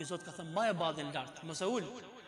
Zoti ka thënë ma e badhin lart, mos e ul.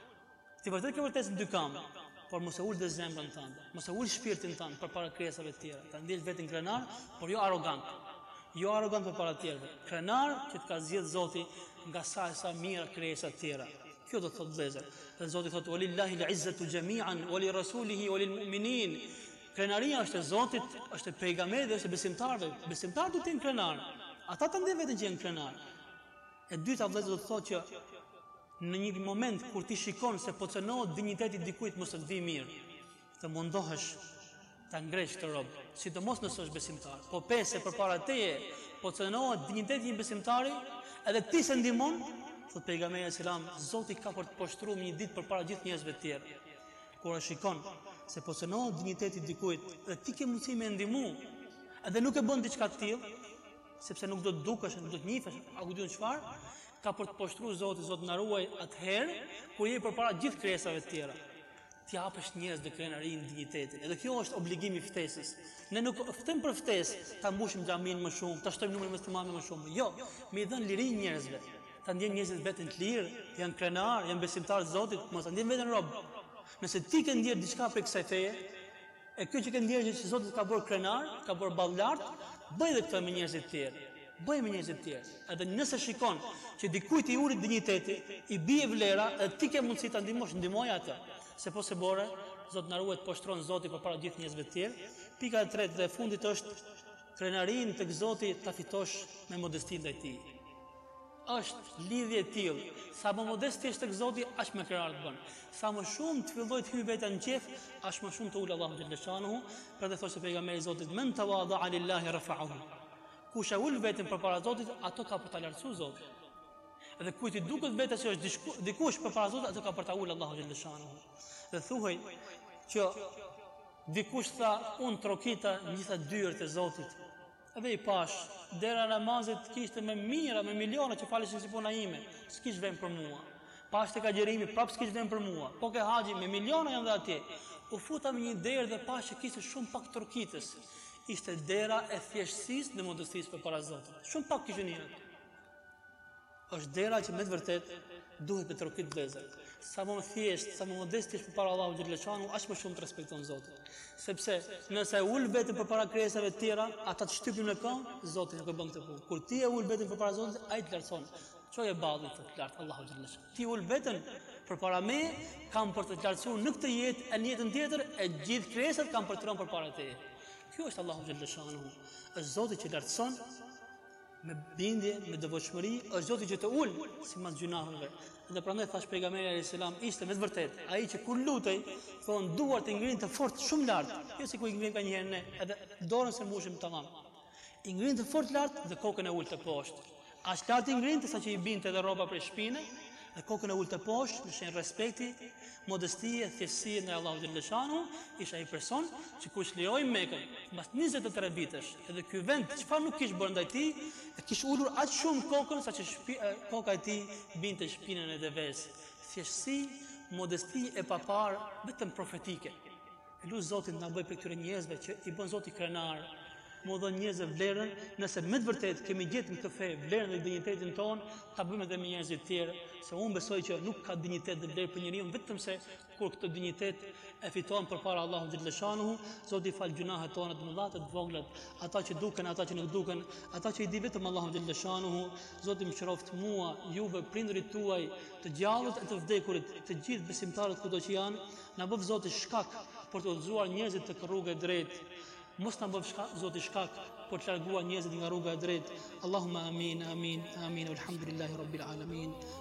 Ti vërtet ke vërtet në dy kamë, por mos e ul dhe zemrën tënde, mos e ul shpirtin tënd përpara krijesave të tjera. Ta ndjesh veten krenar, por jo arrogant. Jo arrogant përpara të tjerëve. Krenar që të ka zgjedh Zoti nga sa mira krijesa të tjera. Kjo do të thotë vëllezër. Dhe Zoti thotë: "Walillahi al-izzatu jami'an wa li rasulihi wa lil mu'minin." Krenaria është e Zotit, është e pejgamberit dhe është e besimtarëve. Besimtarët do të jenë krenar. Ata të ndjen veten që janë krenar. E dyta vëllezër do të thotë që në një moment kur ti shikon se po cënohet dinjiteti dikujt mos të vi mirë, të mundohesh ta ngresh këtë rob, sidomos nëse është besimtar. Po pse përpara teje po cënohet dinjiteti i një besimtari, edhe ti se ndihmon, thot pejgamberi selam, Zoti ka për të poshtruar një ditë përpara gjithë njerëzve të tjerë. Kur e shikon se po cënohet dinjiteti dikujt dhe ti ke mundësi me ndihmu, edhe nuk e bën diçka të tillë, sepse nuk do të dukesh, nuk do të njifesh, a ku diun çfarë, ka për të poshtruar Zoti, Zoti na ruaj atëherë kur je përpara gjithë krijesave të tjera. Ti japësh njerëz dhe krenarinë dinjitetin. Edhe kjo është obligimi i ftesës. Ne nuk ftejmë për ftesë, ta mbushim xhamin më shumë, ta shtojmë numrin muslimanëve më shumë. Jo, me i dhën liri njerëzve. Ta ndjen njerëzit veten të lirë, janë krenar, janë besimtarë të Zotit, mos ta ndjen veten rob. Nëse ti ke ndjer diçka për kësaj feje, e kjo që ke ndjer që Zoti ka bërë krenar, ka bërë ballart, bëj edhe këtë me njerëzit të tjerë. Bëj me njerëzit të tjerë. Edhe nëse shikon që dikujt i urit dinjiteti, i bie vlera, edhe ti ke mundësi ta ndihmosh, ndihmoj atë. Se po se bore, Zoti na ruaj të poshtron Zoti përpara gjithë njerëzve të tjerë. Pika e tretë dhe e fundit është krenarinë tek Zoti ta fitosh me modestinë ndaj Tij. Është lidhje e tillë. Sa më modest je tek Zoti, aq më krenar të bën. Sa më shumë të filloj të hyj veten në qef, aq më shumë të ul Allahu xhallahu shanuhu. Prandaj thoshte pejgamberi i Zotit: "Men tawadha lillahi rafa'ahu." Kush e ul veten përpara Zotit, ato ka për ta lartësuar Zoti. Edhe kujt i duket vetë se është dikush përpara Zotit, ato ka për ta ul Allahu xhallahu shanuhu. Dhe thuhej që dikush tha, unë trokita në gjitha dyert e Zotit. Edhe i pash, dera namazit kishte me mira, me miliona që faleshin si puna ime, s'kish vend për mua. Pash tek agjerimi, prap s'kish vend për mua. Po ke haxhi me miliona janë dhe atje. U futa në një derë dhe pash që kishte shumë pak trokitës. Ishte dera e thjeshtësisë dhe modestisë përpara Zotit. Shumë pak kishin aty. Është dera që me të vërtet duhet me trokit vëllezër. Sa më thjesht, sa më modest jesh përpara Allahut xhallahu xhanu, aq më shumë të respekton Zotin. Sepse nëse ul veten përpara krijesave të tjera, ata të shtypin në këmbë, Zoti nuk e bën këtë punë. Kur ti e ul veten përpara Zotit, ai të lartëson. Çoje ballit të lart Allahu xhallahu xhanu. Ti ul veten përpara me, kam për të lartësuar në këtë jetë e në jetën tjetër, e gjithë krijesat kanë për të rënë përpara teje. Kjo është Allahu xhallahu xhanu. Është Zoti që lartëson me bindje, me devotshmëri, është Zoti që të ul sipas gjunaheve. Dhe prandaj thash pejgamberi alayhis salam ishte me të vërtet ai që kur lutej, thon duart e ngrin të fortë shumë lart, jo si ku i ngrin kanjëherë ne, edhe dorën se mbushim tamam. I ngrin të fortë lart dhe kokën e ul të poshtë. Aq lart i ngrin sa që i binte edhe rroba për shpinë, dhe kokën e ul të poshtë, në shenjë respekti, modestie, thjesësie ndaj Allahut xhallahu xhanu, isha ai person që kush lejoi Mekën mbas 23 vitesh, edhe ky vend çfarë nuk kish bërë ndaj tij, e kish ulur aq shumë kokën sa që koka e tij binte shpinën e devës. Thjeshtësi, modesti e papar, vetëm profetike. Lut Zotin na bëj për këtyre njerëzve që i bën Zoti krenar, më dhon njerëzve vlerën, nëse me të vërtetë kemi gjetur këtë fe, vlerën dhe dinjitetin ton, ta bëjmë edhe me njerëzit të tjerë, se unë besoj që nuk ka dinjitet dhe vlerë për njeriu vetëm se kur këtë dinjitet e fiton përpara Allahut xhallahu shanuhu, Zoti fal gjunahet tona të mëdha të vogla, ata që duken, ata që nuk duken, ata që i di vetëm Allahu xhallahu shanuhu. Zoti më shëroft mua, juve, prindërit tuaj, të gjallët e të vdekurit, të gjithë besimtarët kudo që janë, na bëv Zoti shkak për të udhëzuar njerëzit tek rruga e drejtë. Mos na bëf Zoti shkak për të larguar njerëzit nga rruga e drejtë. Allahumma amin, amin, amin. Alhamdulillahi rabbil alamin.